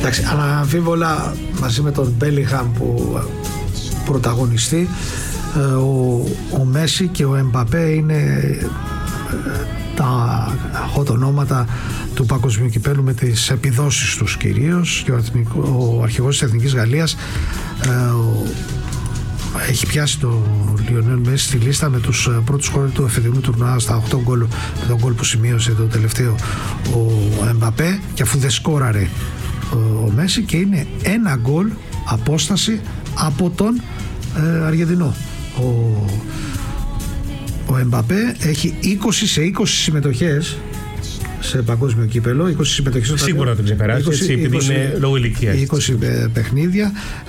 Εντάξει, αναμφίβολα μαζί με τον Μπέλιγχαμ που πρωταγωνιστεί, ο Μέση και ο Εμπαπέ είναι τα hot ονόματα του παγκοσμίου κυπέλου με τις επιδόσεις τους κυρίως, και ο αρχηγός της Εθνικής Γαλλίας έχει πιάσει το Λιονέλ Μέση στη λίστα με τους πρώτους σκόρερ του εφετινού τουρνουά στα 8 γκολ, με τον γκολ που σημείωσε το τελευταίο ο Εμπαπέ, και αφού δεν σκόραρε ο Μέση, και είναι ένα γκολ απόσταση από τον Αργεντινό. Ο Εμπαπέ έχει 20 σε 20 συμμετοχές σε παγκόσμιο κύπελο, 20 συμμετοχές. Σίγουρα τον ξεπεράσει, επειδή είναι λόγω ηλικίας. 20 παιχνίδια.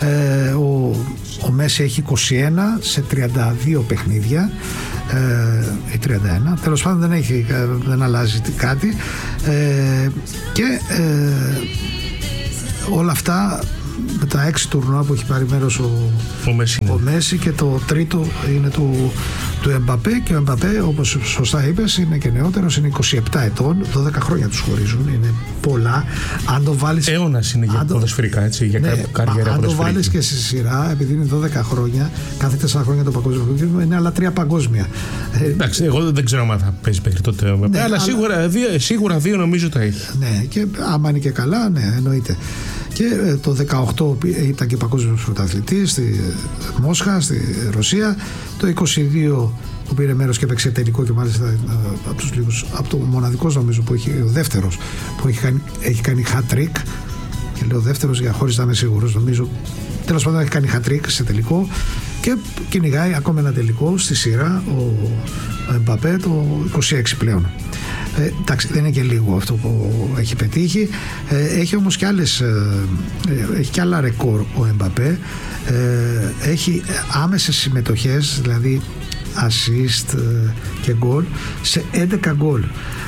Ο Μέση έχει 21 σε 32 παιχνίδια, ή 31. Τέλος πάντων δεν αλλάζει κάτι. Και όλα αυτά με τα 6 τουρνουά που έχει πάρει μέρος ο Μέση, και το τρίτο είναι του Εμπαπέ, και ο Εμπαπέ, όπως σωστά είπες, είναι και νεότερος, είναι 27 ετών, 12 χρόνια τους χωρίζουν, είναι πολλά. Αν το βάλεις, αιώνας είναι για ποδοσφαιρικά, έτσι, για καριέρα. Αν το βάλεις και στη σειρά, επειδή είναι 12 χρόνια, κάθε 4 χρόνια το παγκόσμιο είναι άλλα 3 παγκόσμια. Εντάξει, εγώ δεν ξέρω αν θα παίζει μέχρι τότε, αλλά σίγουρα 2 νομίζω τα έχει. Ναι, και άμα είναι και καλά, ναι, εννοείται. Και το 18 ήταν και παγκόσμιος πρωταθλητής στη Μόσχα, στη Ρωσία. Το 22 που πήρε μέρος και έπαιξε τελικό, και μάλιστα από τους λίγους, από το μοναδικός νομίζω που έχει, ο δεύτερος που έχει κάνει hat-trick, και λέω δεύτερος για χωρίς να είμαι σίγουρος, νομίζω τέλος πάντων έχει κάνει hat-trick σε τελικό, και κυνηγάει ακόμα ένα τελικό στη σειρά ο Εμπαπέ, το 26 πλέον. Εντάξει, δεν είναι και λίγο αυτό που έχει πετύχει. Έχει όμως και έχει και άλλα ρεκόρ ο Εμπαπέ. Έχει άμεσες συμμετοχές, δηλαδή assist και γκολ, σε 11 γκολ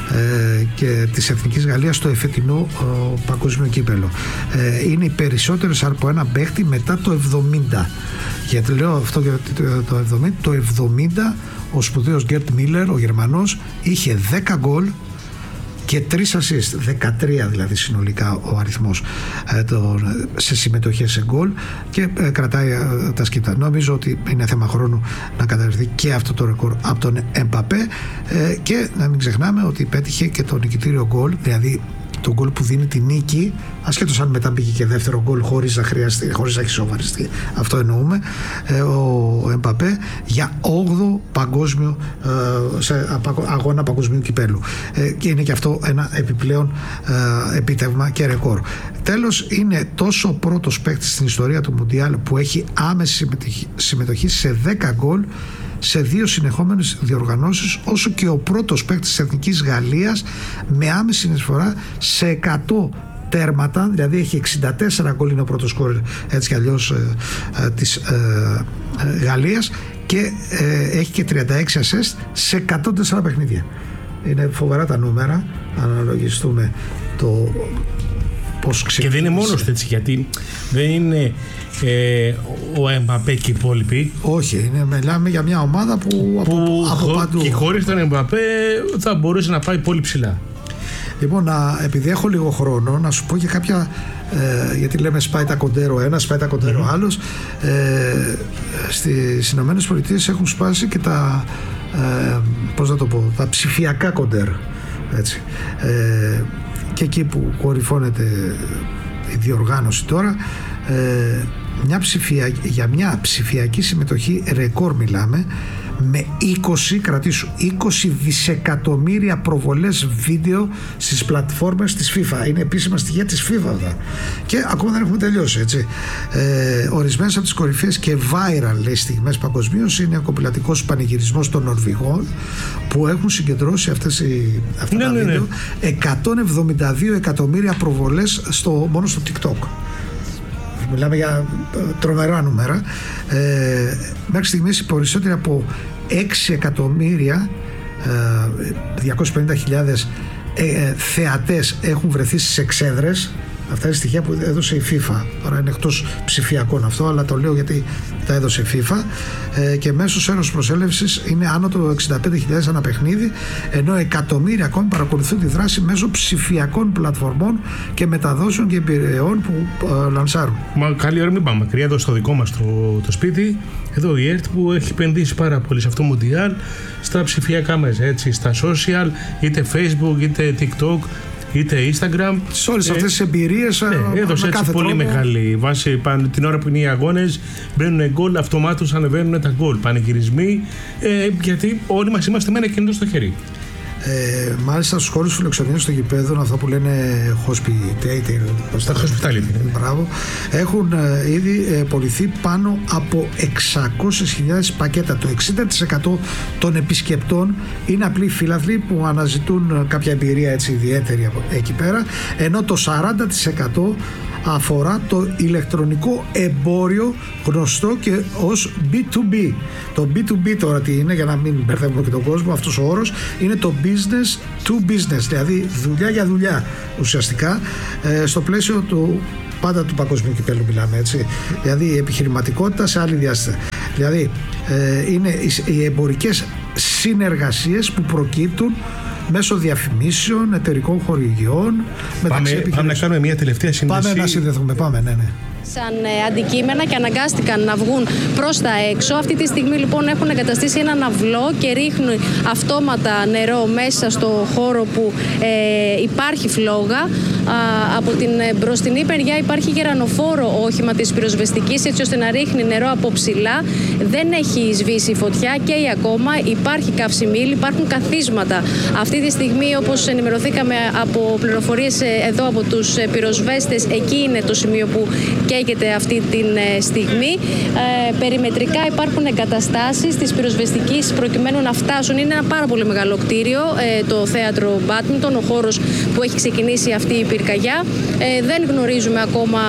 και της Εθνικής Γαλλίας στο εφετινό παγκόσμιο κύπελο. Είναι οι περισσότερες από ένα παίχτη μετά το 70. Γιατί λέω αυτό για το 70 ο σπουδαίος Γκέρτ Μίλλερ, ο Γερμανός, είχε 10 γκολ και 3 assist, 13 δηλαδή συνολικά ο αριθμός σε συμμετοχές σε γκολ, και κρατάει τα σκήτα. Νομίζω ότι είναι θέμα χρόνου να καταρριφθεί και αυτό το ρεκόρ από τον Εμπαπέ, και να μην ξεχνάμε ότι πέτυχε και το νικητήριο γκολ, δηλαδή το γκολ που δίνει τη νίκη, ασχέτως αν μετά πήγε και δεύτερο γκολ χωρίς να έχει σοβαριστεί, αυτό εννοούμε, ο Εμπαπέ για 8ο παγκόσμιο αγώνα παγκοσμίου κυπέλου, και είναι και αυτό ένα επιπλέον επίτευγμα και ρεκόρ. Τέλος, είναι τόσο ο πρώτος παίκτης στην ιστορία του Μουντιάλ που έχει άμεση συμμετοχή σε 10 γκολ σε 2 συνεχόμενες διοργανώσεις, όσο και ο πρώτος παίκτης της Εθνικής Γαλλίας με άμεση συνεισφορά σε 100 τέρματα, δηλαδή έχει 64 γκολ, είναι ο πρώτος σκόρερ έτσι κι αλλιώς της Γαλλίας, και έχει και 36 assist σε 104 παιχνίδια. Είναι φοβερά τα νούμερα, αναλογιστούμε το πώς ξεκίνησε. Και δεν είναι μόνος του, έτσι, γιατί δεν είναι ο Εμπαπέ και οι υπόλοιποι. Όχι, μιλάμε για μια ομάδα που από παντού. Και χωρίς τον Εμπαπέ θα μπορούσε να πάει πολύ ψηλά. Λοιπόν, επειδή έχω λίγο χρόνο, να σου πω και κάποια, γιατί λέμε σπάει τα κοντέρο ένα, σπάει τα κοντέρο άλλος. Στις Ηνωμένες Πολιτείες έχουν σπάσει και τα, πώς να το πω, τα ψηφιακά κοντέρ, έτσι. Και εκεί που κορυφώνεται η διοργάνωση τώρα, για μια ψηφιακή συμμετοχή ρεκόρ μιλάμε, με 20 δισεκατομμύρια προβολές βίντεο στις πλατφόρμες της FIFA. Είναι επίσημα στοιχεία της FIFA αυτά. Και ακόμα δεν έχουμε τελειώσει, έτσι. Ορισμένες από τις κορυφαίες και viral στιγμές παγκοσμίως είναι ο κοπηλατικός πανηγυρισμός των Νορβηγών, που έχουν συγκεντρώσει αυτά τα βίντεο 172 εκατομμύρια προβολές μόνο στο TikTok. Μιλάμε για τρομερά νούμερα. Μέχρι στιγμής οι περισσότεροι από 6 εκατομμύρια 250.000 θεατές έχουν βρεθεί στις εξέδρες Αυτά είναι στοιχεία που έδωσε η FIFA. Τώρα είναι εκτός ψηφιακών αυτό, αλλά το λέω γιατί τα έδωσε η FIFA. Και μέσος όρος προσέλευσης είναι άνω των 65.000 ένα παιχνίδι, ενώ εκατομμύρια ακόμη παρακολουθούν τη δράση μέσω ψηφιακών πλατφορμών και μεταδόσεων και εμπειριών που λανσάρουν. Μα καλή ώρα μην πάμε μακριά, εδώ στο δικό μας το σπίτι, εδώ η ΕΡΤ που έχει επενδύσει πάρα πολύ σε αυτό το Μουντιάλ, στα ψηφιακά μέσα, έτσι, στα social, είτε Facebook, είτε TikTok, είτε Instagram. Σε όλες αυτές τις εμπειρίες έδωσε έτσι πολύ μεγάλη βάση. Την ώρα που είναι οι αγώνες, μπαίνουν γκολ, αυτομάτως ανεβαίνουν τα γκολ. Πανηγυρισμοί, γιατί όλοι μας είμαστε με ένα κινητό στο χέρι. Μάλιστα στους χώρους φιλοξενίας στο γηπέδο, αυτά που λένε hospitality, μπράβο, έχουν ήδη πωληθεί πάνω από 600.000 πακέτα. Το 60% των επισκεπτών είναι απλοί φίλαθλοι που αναζητούν κάποια εμπειρία έτσι ιδιαίτερη εκεί πέρα, ενώ το 40% αφορά το ηλεκτρονικό εμπόριο, γνωστό και ως B2B. Το B2B τώρα τι είναι, για να μην μπερδεύουμε και τον κόσμο, αυτός ο όρος είναι το business to business, δηλαδή δουλειά για δουλειά ουσιαστικά, στο πλαίσιο του πάντα του παγκοσμίου κυπέλλου μιλάμε, έτσι, δηλαδή η επιχειρηματικότητα σε άλλη διάσταση. Δηλαδή είναι οι εμπορικές συνεργασίες που προκύπτουν μέσω διαφημίσεων, εταιρικών χορηγιών. Πάμε να κάνουμε μια τελευταία σύνδεση. Πάμε να συνδεθούμε, ναι. Σαν αντικείμενα και αναγκάστηκαν να βγουν προς τα έξω. Αυτή τη στιγμή λοιπόν έχουν εγκαταστήσει ένα ναυλό και ρίχνουν αυτόματα νερό μέσα στο χώρο που υπάρχει φλόγα. Από την μπροστινή μεριά υπάρχει γερανοφόρο όχημα της πυροσβεστικής, έτσι ώστε να ρίχνει νερό από ψηλά. Δεν έχει σβήσει η φωτιά, καίει ακόμα, υπάρχει καυσιμίλη, υπάρχουν καθίσματα. Αυτή τη στιγμή, όπως ενημερωθήκαμε από πληροφορίες εδώ από τους πυροσβέστες, εκεί είναι το σημείο που καίγεται αυτή τη στιγμή. Περιμετρικά υπάρχουν εγκαταστάσεις της πυροσβεστικής προκειμένου να φτάσουν. Είναι ένα πάρα πολύ μεγάλο κτίριο, το θέατρο Μπάντμιντον, ο χώρος που έχει ξεκινήσει αυτή η πυρκαγιά. Δεν γνωρίζουμε ακόμα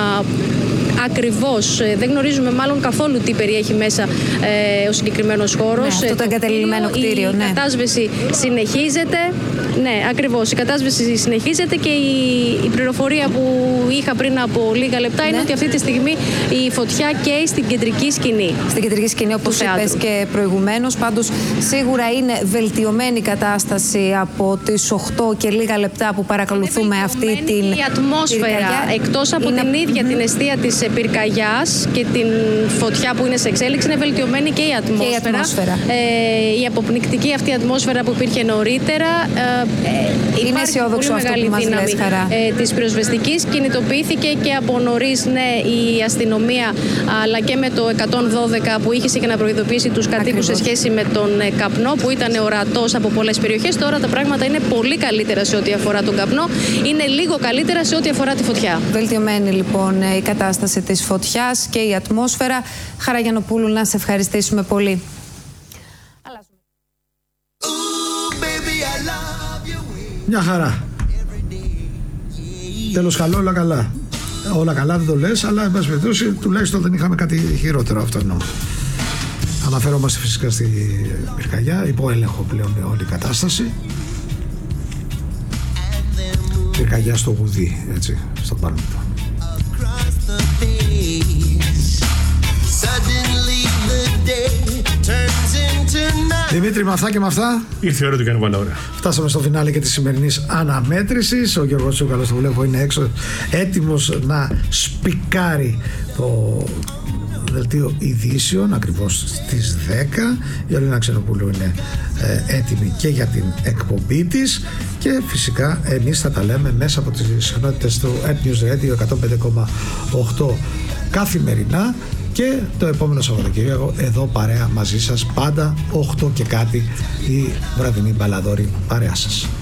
ακριβώς, δεν γνωρίζουμε μάλλον καθόλου τι περιέχει μέσα ο συγκεκριμένος χώρος. Ναι, αυτό το εγκατελειμμένο κτίριο. Η κατάσβεση συνεχίζεται. Ναι, ακριβώς. Η κατάσβεση συνεχίζεται και η πληροφορία που είχα πριν από λίγα λεπτά είναι ότι αυτή τη στιγμή η φωτιά καίει στην κεντρική σκηνή. Στην κεντρική σκηνή, όπως είπες και προηγουμένως. Πάντως, σίγουρα είναι βελτιωμένη η κατάσταση από τις 8 και λίγα λεπτά που παρακολουθούμε αυτή την η ατμόσφαιρα, εκτός από την ίδια την αιστεία της πυρκαγιάς και την φωτιά που είναι σε εξέλιξη, είναι βελτιωμένη και η ατμόσφαιρα. Η αποπνικτική αυτή ατμόσφαιρα που υπήρχε νωρίτερα. Είναι αισιόδοξο αυτό που μας λες, Χαρά. Της πυροσβεστικής κινητοποιήθηκε και από νωρίς η αστυνομία, αλλά και με το 112 που είχε και να προειδοποιήσει τους κατοίκους σε σχέση με τον καπνό που ήταν ορατός από πολλές περιοχές. Τώρα τα πράγματα είναι πολύ καλύτερα σε ό,τι αφορά τον καπνό, είναι λίγο καλύτερα σε ό,τι αφορά τη φωτιά. Βελτιωμένη λοιπόν η κατάσταση της φωτιάς και η ατμόσφαιρα. Χαραγιανοπούλου, να σε ευχαριστήσουμε πολύ. Μια χαρά. Τέλος καλό, όλα καλά. Όλα καλά δεν το λες, αλλά εν πάση περιπτώσει τουλάχιστον δεν είχαμε κάτι χειρότερο, αυτό εννοώ. Αναφερόμαστε φυσικά στη πυρκαγιά, υπό έλεγχο πλέον όλη η κατάσταση. Πυρκαγιά στο Γουδί, έτσι, στο Πάρμιτο. Δημήτρη, με αυτά και με αυτά ήρθε η ώρα του Γιάννη Βαλαώρα. Φτάσαμε στο φινάλε και της σημερινής αναμέτρησης. Ο Γιώργος Τσούκαλος, το βλέπω, είναι έξω, έτοιμος να σπικάρει το δελτίο ειδήσεων ακριβώς στις 10. Η Ολίνα Ξενοπούλου είναι έτοιμη και για την εκπομπή της και φυσικά εμείς θα τα λέμε μέσα από τις συχνότητες του News Radio 105,8 καθημερινά. Και το επόμενο Σαββατοκύριακο εδώ παρέα μαζί σας, πάντα 8 και κάτι η βραδινή μπαλαδόρη παρέα σας.